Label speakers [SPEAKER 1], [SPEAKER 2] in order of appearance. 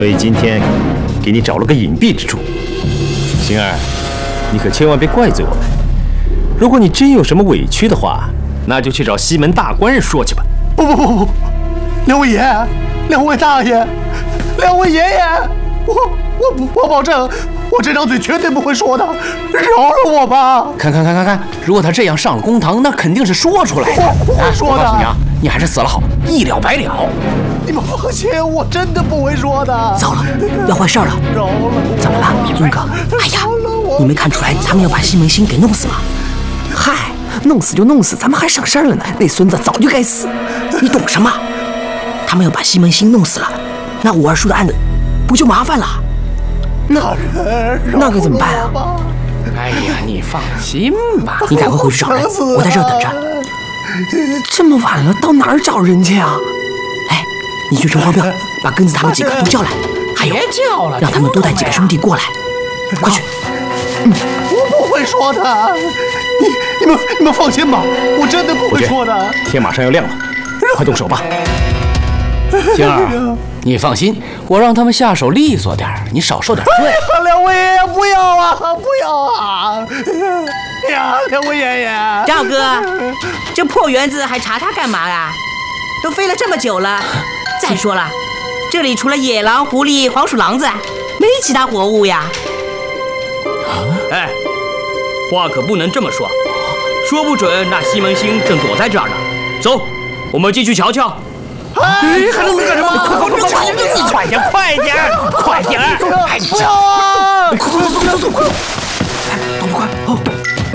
[SPEAKER 1] 所以今天给你找了个隐蔽之处。星儿，你可千万别怪罪我们。如果你真有什么委屈的话，那就去找西门大官人说去吧。
[SPEAKER 2] 不，两位爷，两位大爷，两位爷爷，我保证，我这张嘴绝对不会说的，饶了我吧！
[SPEAKER 3] 看，如果他这样上了公堂，那肯定是说出来的。
[SPEAKER 2] 我会说的。
[SPEAKER 3] 我告诉你啊，你还是死了好，一了百了。
[SPEAKER 2] 你们放心，我真的不会说的。
[SPEAKER 4] 糟了，要坏事了！
[SPEAKER 2] 饶了我！
[SPEAKER 4] 怎么了，尊哥？哎呀，你没看出来他们要把西门庆给弄死吗？嗨，弄死就弄死，咱们还省事儿了呢。那孙子早就该死，你懂什么？他们要把西门庆弄死了，那武二叔的案子不就麻烦了？那该怎么办啊？
[SPEAKER 3] 哎呀，你放心吧，
[SPEAKER 4] 你赶快回去找人，我在这儿等着。这么晚了，到哪儿找人去啊？哎，你去城隍庙把根子他们几个都叫来，还有
[SPEAKER 3] 别叫了，
[SPEAKER 4] 让他们多带几个兄弟过来，快去。
[SPEAKER 2] 我不会说的，你们放心吧，我真的不会说的。
[SPEAKER 1] 天马上要亮了，快动手吧。
[SPEAKER 3] 星儿，你放心，我让他们下手利索点，你少受点罪。
[SPEAKER 2] 两位爷爷不要啊，不要啊！呀，两位爷爷，
[SPEAKER 5] 赵哥，这破园子还查他干嘛呀？都飞了这么久了。再说了，这里除了野狼、狐狸、黄鼠狼子，没其他活物呀。
[SPEAKER 6] 哎，话可不能这么说，说不准那西门庆正躲在这儿呢。走，我们进去瞧瞧。
[SPEAKER 3] 哎，还能干什么？
[SPEAKER 6] 快点！
[SPEAKER 4] 哎，走！快！动作快！哦，